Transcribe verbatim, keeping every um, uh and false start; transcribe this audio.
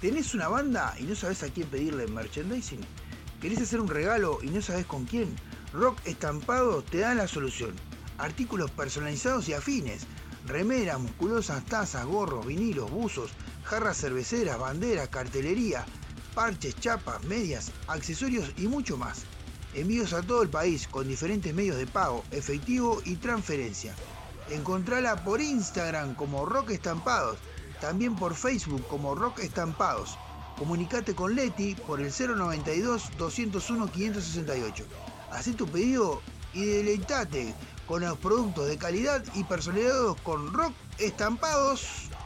¿Tenés una banda y no sabés a quién pedirle merchandising? ¿Querés hacer un regalo y no sabés con quién? Rock Estampado te da la solución. Artículos personalizados y afines. Remeras, musculosas, tazas, gorros, vinilos, buzos, jarras cerveceras, banderas, cartelería, parches, chapas, medias, accesorios y mucho más. Envíos a todo el país con diferentes medios de pago, efectivo y transferencia. Encontrala por Instagram como Rock Estampados, también por Facebook como Rock Estampados. Comunicate con Leti por el cero noventa y dos, doscientos uno, quinientos sesenta y ocho. Hacé tu pedido y deleitate con los productos de calidad y personalizados con Rock Estampados.